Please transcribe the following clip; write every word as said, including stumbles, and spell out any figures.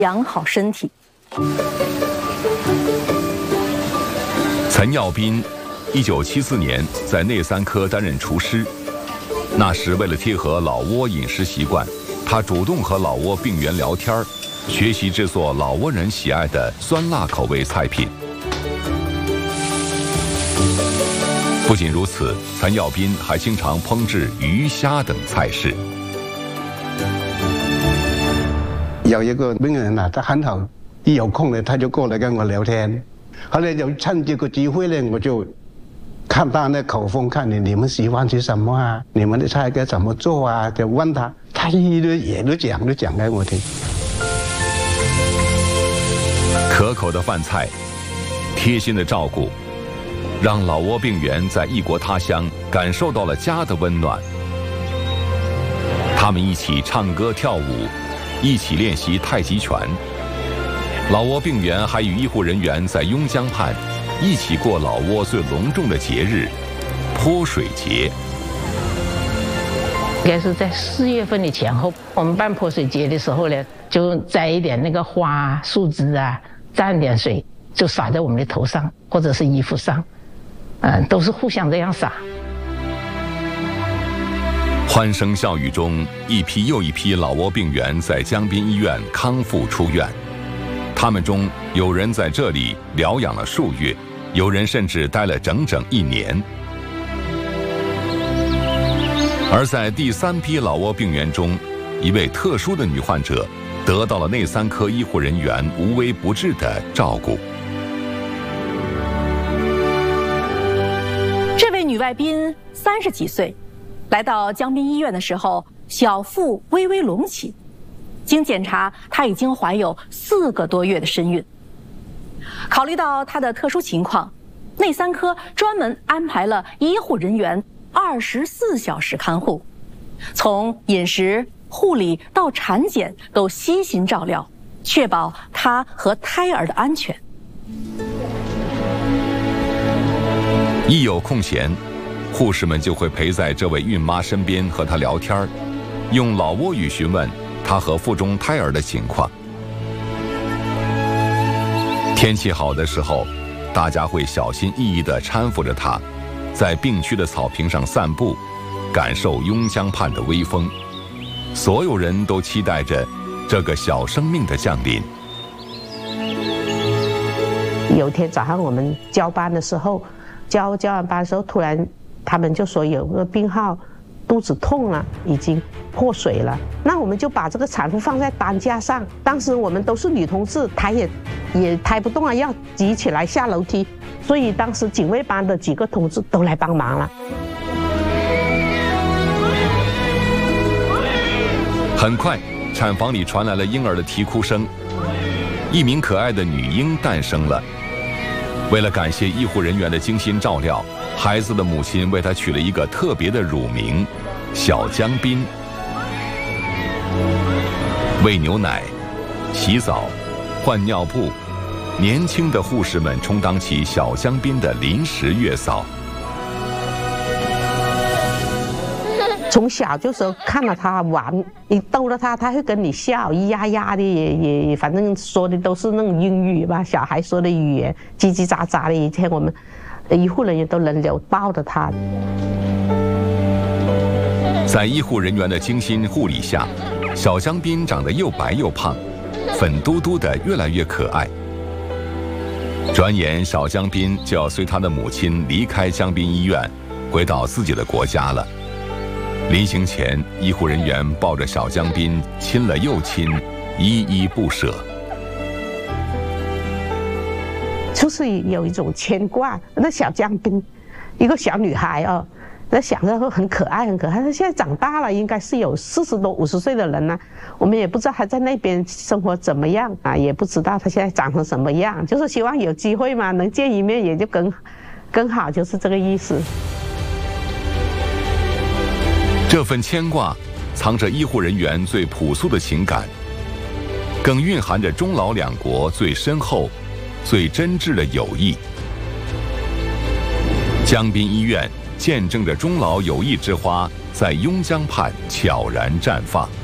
养好身体。 岑耀斌，一九七四年在内三科担任厨师。那时为了贴合老挝饮食习惯，他主动和老挝病员聊天，学习制作老挝人喜爱的酸辣口味菜品。不仅如此，岑耀斌还经常烹制鱼虾等菜式。 有一个病人啊，他很好，一有空呢，他就过来跟我聊天。后来就趁这个机会呢，我就看他那口风，看你你们喜欢吃什么啊？你们的菜该怎么做啊？就问他，他一堆也都讲，都讲给我听。 可口的饭菜，贴心的照顾，让老挝病员在异国他乡感受到了家的温暖。他们一起唱歌跳舞，一起练习太极拳。老挝病员还与医护人员在邕江畔一起过老挝最隆重的节日——泼水节。 应该是在四月份的前后，我们办泼水节的时候呢，就摘一点那个花、树枝啊，沾点水，就洒在我们的头上或者是衣服上，嗯、呃，都是互相这样洒。 欢声笑语中，一批又一批老挝病员在江滨医院康复出院。他们中有人在这里疗养了数月，有人甚至待了整整一年。而在第三批老挝病员中，一位特殊的女患者得到了内三科医护人员无微不至的照顾。 这位女外宾三十几岁，来到江滨医院的时候，小腹微微隆起。经检查，她已经怀有四个多月的身孕。考虑到她的特殊情况，内三科专门安排了医护人员二十四小时看护，从饮食、护理到产检都悉心照料，确保她和胎儿的安全。 一有空闲，护士们就会陪在这位孕妈身边和她聊天，用老挝语询问她和腹中胎儿的情况。天气好的时候，大家会小心翼翼地搀扶着她，在病区的草坪上散步，感受邕江畔的微风。所有人都期待着这个小生命的降临。 有天早上我们交班的时候，交交完班的时候，突然他们就说有个病号肚子痛了，已经破水了。那我们就把这个产妇放在担架上。当时我们都是女同志，抬也也抬不动啊，要举起来下楼梯。所以当时警卫班的几个同志都来帮忙了。 很快，产房里传来了婴儿的啼哭声，一名可爱的女婴诞生了。为了感谢医护人员的精心照料，孩子的母亲为她取了一个特别的乳名——小江滨。喂牛奶、洗澡、换尿布，年轻的护士们充当起小江滨的临时月嫂。 从小就说看到他玩，你逗了他，他会跟你笑，咿呀呀的，也也反正说的都是那种英语吧，小孩说的语言，叽叽喳喳的。以前我们医护人员都轮流抱着他。 在医护人员的精心护理下，小江滨长得又白又胖，粉嘟嘟的，越来越可爱。转眼，小江滨就要随他的母亲离开江滨医院，回到自己的国家了。临行前，医护人员抱着小江滨亲了又亲，依依不舍。 就是有一种牵挂。那小江滨，一个小女孩哦，那想着很可爱，很可爱。她现在长大了，应该是有四十多、五十岁的人了。我们也不知道她在那边生活怎么样啊，也不知道她现在长成什么样。就是希望有机会嘛，能见一面也就更更好，就是这个意思。 这份牵挂，藏着医护人员最朴素的情感，更蕴含着中老两国最深厚、最真挚的友谊。江滨医院见证着中老友谊之花在邕江畔悄然绽放。